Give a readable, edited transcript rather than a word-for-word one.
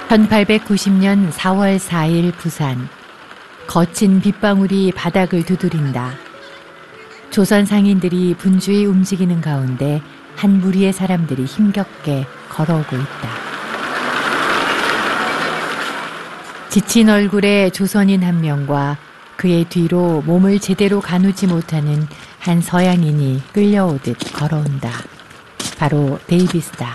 1890년 4월 4일 부산. 거친 빗방울이 바닥을 두드린다. 조선 상인들이 분주히 움직이는 가운데 한 무리의 사람들이 힘겹게 걸어오고 있다. 지친 얼굴의 조선인 한 명과 그의 뒤로 몸을 제대로 가누지 못하는 한 서양인이 끌려오듯 걸어온다. 바로 데이비스다.